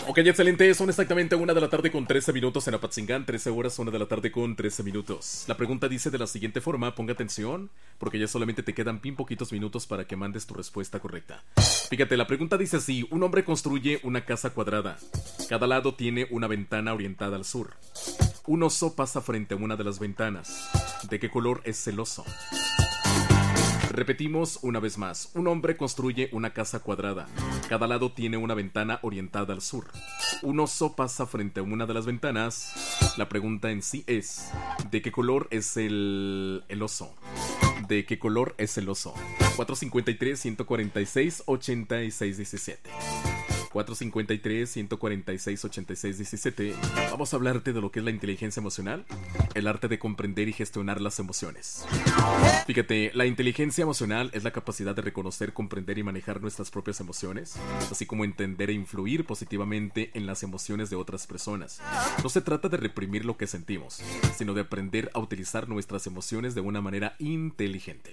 Ok, excelente. Son exactamente 1 de la tarde con 13 minutos en Apatzingán. 13 horas, 1 de la tarde con 13 minutos. La pregunta dice de la siguiente forma. Ponga atención, porque ya solamente te quedan bien poquitos minutos para que mandes tu respuesta correcta. Fíjate, la pregunta dice así. Un hombre construye una casa cuadrada. Cada lado tiene una ventana orientada al sur. Un oso pasa frente a una de las ventanas. ¿De qué color es el oso? Repetimos una vez más. Un hombre construye una casa cuadrada. Cada lado tiene una ventana orientada al sur. Un oso pasa frente a una de las ventanas. La pregunta en sí es: ¿de qué color es el oso? ¿De qué color es el oso? 453-146-8617. 453-146-8617. Vamos a hablarte de lo que es la inteligencia emocional, el arte de comprender y gestionar las emociones. Fíjate, la inteligencia emocional es la capacidad de reconocer, comprender y manejar nuestras propias emociones, así como entender e influir positivamente en las emociones de otras personas. No se trata de reprimir lo que sentimos, sino de aprender a utilizar nuestras emociones de una manera inteligente.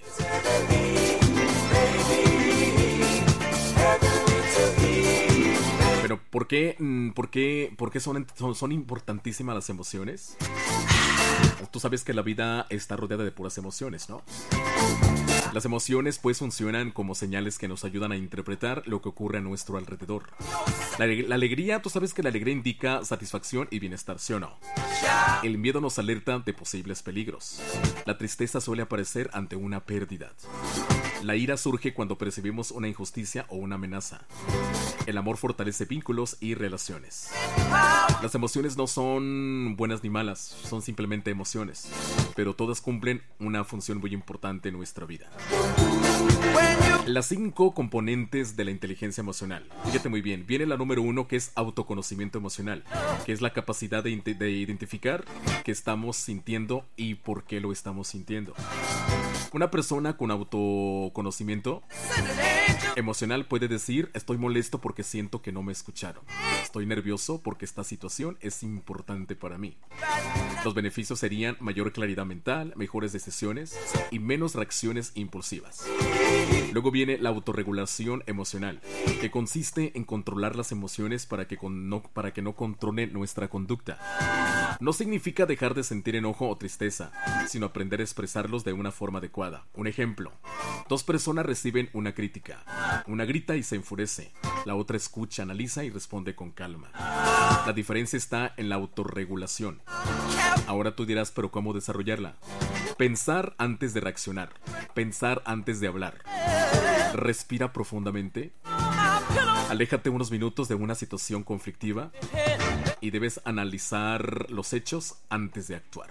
Pero ¿por qué son importantísimas las emociones? Tú sabes que la vida está rodeada de puras emociones, ¿no? Las emociones pues funcionan como señales que nos ayudan a interpretar lo que ocurre a nuestro alrededor. La alegría, tú sabes que la alegría indica satisfacción y bienestar, ¿sí o no? El miedo nos alerta de posibles peligros. La tristeza suele aparecer ante una pérdida. La ira surge cuando percibimos una injusticia o una amenaza. El amor fortalece vínculos y relaciones. Las emociones no son buenas ni malas, son simplemente emociones, pero todas cumplen una función muy importante en nuestra vida. Las 5 componentes de la inteligencia emocional. Fíjate muy bien, viene la número 1, que es autoconocimiento emocional, que es la capacidad de identificar qué estamos sintiendo y por qué lo estamos sintiendo. Una persona con autoconocimiento emocional puede decir: estoy molesto porque siento que no me escucharon. Estoy nervioso porque esta situación es importante para mí. Los beneficios serían mayor claridad mental, mejores decisiones y menos reacciones impulsivas. Luego viene la autorregulación emocional, que consiste en controlar las emociones para que no controle nuestra conducta. No significa dejar de sentir enojo o tristeza, sino aprender a expresarlos de una forma adecuada. Un ejemplo: 2 personas reciben una crítica. Una grita y se enfurece. La otra escucha, analiza y responde con calma. La diferencia está en la autorregulación. Ahora tú dirás, ¿pero cómo desarrollarla? Pensar antes de reaccionar. Pensar antes de hablar. Respira profundamente. Aléjate unos minutos de una situación conflictiva y debes analizar los hechos antes de actuar.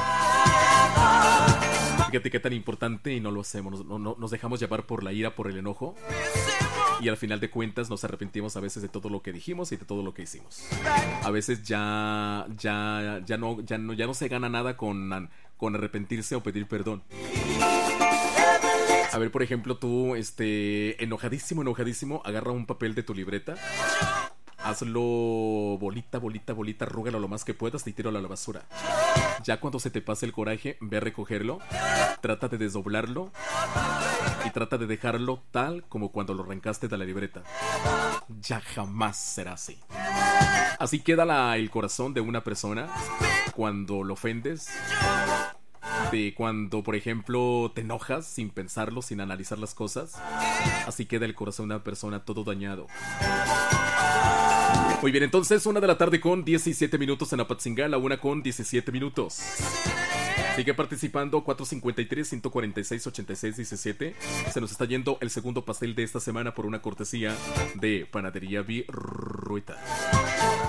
Fíjate qué tan importante, y no lo hacemos. Nos dejamos llevar por la ira, por el enojo, y al final de cuentas nos arrepentimos a veces de todo lo que dijimos y de todo lo que hicimos. A veces ya no se gana nada con arrepentirse o pedir perdón. A ver, por ejemplo, tú, enojadísimo, agarra un papel de tu libreta, hazlo bolita, arrúgalo lo más que puedas y tíralo a la basura. Ya cuando se te pase el coraje, ve a recogerlo, trata de desdoblarlo y trata de dejarlo tal como cuando lo arrancaste de la libreta. Ya jamás será así. Así queda el corazón de una persona cuando lo ofendes. De cuando, por ejemplo, te enojas sin pensarlo, sin analizar las cosas. Así queda el corazón de una persona todo dañado. Muy bien, entonces 1 de la tarde con 17 minutos en Apatzingán, la 1:17. Sigue participando. 453-146-8617. Se nos está yendo el segundo pastel de esta semana por una cortesía de Panadería Virruita.